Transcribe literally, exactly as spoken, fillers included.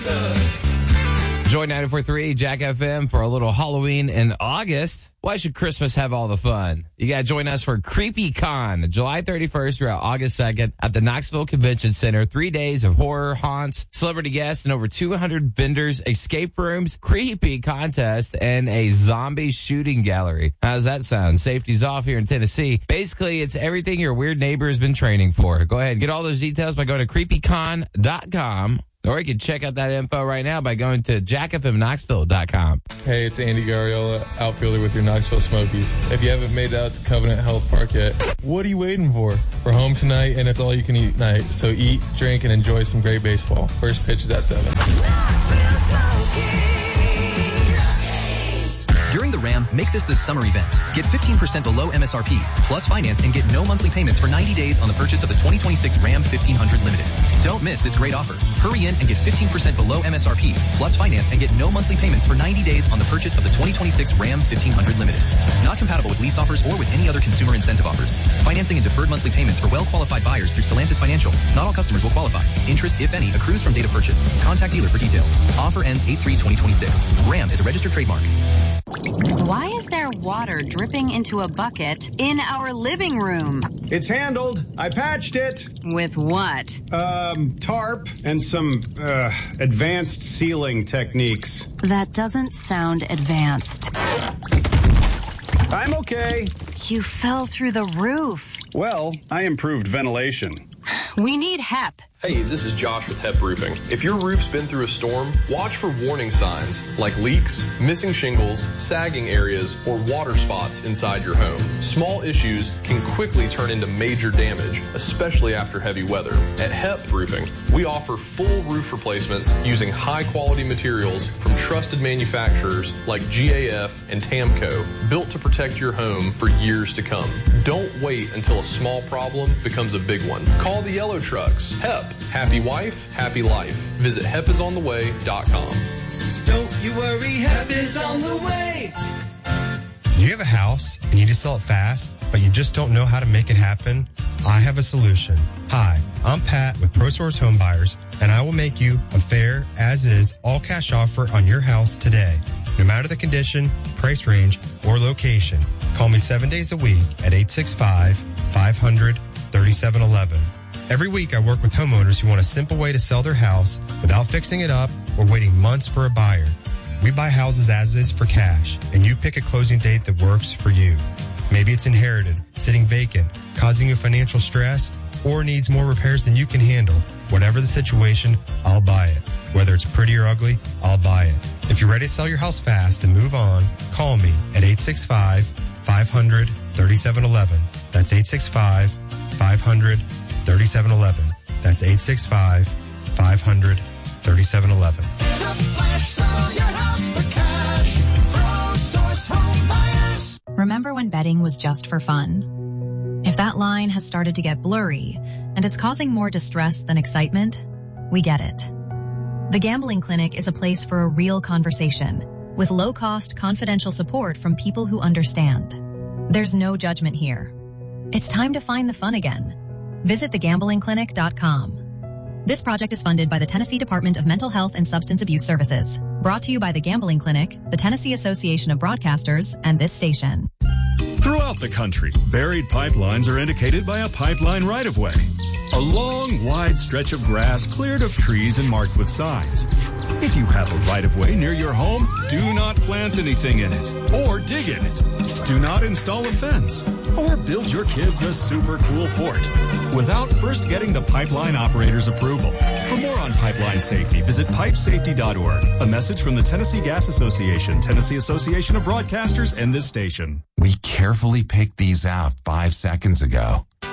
Join ninety-four point three Jack F M for a little Halloween in August. Why should Christmas have all the fun? You got to join us for Creepy Con, July thirty-first through August second at the Knoxville Convention Center. Three days of horror, haunts, celebrity guests, and over two hundred vendors, escape rooms, creepy contest, and a zombie shooting gallery. How does that sound? Safety's off here in Tennessee. Basically, it's everything your weird neighbor has been training for. Go ahead and get all those details by going to creepy con dot com. Or you can check out that info right now by going to jack f m knoxville dot com. Hey, it's Andy Garriola, outfielder with your Knoxville Smokies. If you haven't made it out to Covenant Health Park yet, what are you waiting for? We're home tonight, and it's all you can eat night. So eat, drink, and enjoy some great baseball. First pitch is at seven. During the Ram, make this the summer event. Get fifteen percent below M S R P, plus finance and get no monthly payments for ninety days on the purchase of the twenty twenty-six Ram fifteen hundred Limited. Don't miss this great offer. Hurry in and get fifteen percent below M S R P, plus finance and get no monthly payments for ninety days on the purchase of the twenty twenty-six Ram fifteen hundred Limited. Not compatible with lease offers or with any other consumer incentive offers. Financing and deferred monthly payments for well-qualified buyers through Stellantis Financial. Not all customers will qualify. Interest, if any, accrues from date of purchase. Contact dealer for details. Offer ends eight three twenty twenty-six. Ram is a registered trademark. Why is there water dripping into a bucket in our living room? It's handled. I patched it. With what? Um, tarp and some uh, advanced sealing techniques. That doesn't sound advanced. I'm okay. You fell through the roof. Well, I improved ventilation. We need H E P. Hey, this is Josh with H E P Roofing. If your roof's been through a storm, watch for warning signs like leaks, missing shingles, sagging areas, or water spots inside your home. Small issues can quickly turn into major damage, especially after heavy weather. At H E P Roofing, we offer full roof replacements using high-quality materials from trusted manufacturers like G A F and Tamco, built to protect your home for years to come. Don't wait until a small problem becomes a big one. Call the Yellow Trucks. H E P. Happy wife, happy life. Visit hep is on the way dot com. Don't you worry, H E P is on the way. Do you have a house and you need to sell it fast, but you just don't know how to make it happen? I have a solution. Hi, I'm Pat with ProSource Home Buyers, and I will make you a fair, as-is, all-cash offer on your house today. No matter the condition, price range, or location, call me seven days a week at eight six five, five hundred, thirty-seven eleven. Every week I work with homeowners who want a simple way to sell their house without fixing it up or waiting months for a buyer. We buy houses as is for cash, and you pick a closing date that works for you. Maybe it's inherited, sitting vacant, causing you financial stress, or needs more repairs than you can handle. Whatever the situation, I'll buy it. Whether it's pretty or ugly, I'll buy it. If you're ready to sell your house fast and move on, call me at eight six five, five hundred, thirty-seven eleven. That's eight six five, five hundred, thirty-seven eleven. That's eight six five, five hundred, thirty-seven eleven. Remember when betting was just for fun? If that line has started to get blurry and it's causing more distress than excitement, we get it. The Gambling Clinic is a place for a real conversation with low-cost, confidential support from people who understand. There's no judgment here. It's time to find the fun again. Visit the gambling clinic dot com. This project is funded by the Tennessee Department of Mental Health and Substance Abuse Services. Brought to you by the Gambling Clinic, the Tennessee Association of Broadcasters, and this station. Throughout the country, buried pipelines are indicated by a pipeline right-of-way. A long, wide stretch of grass cleared of trees and marked with signs. If you have a right-of-way near your home, do not plant anything in it or dig in it. Do not install a fence or build your kids a super cool fort without first getting the pipeline operator's approval. For more on pipeline safety, visit pipe safety dot org. A message from the Tennessee Gas Association, Tennessee Association of Broadcasters, and this station. We carefully picked these out five seconds ago.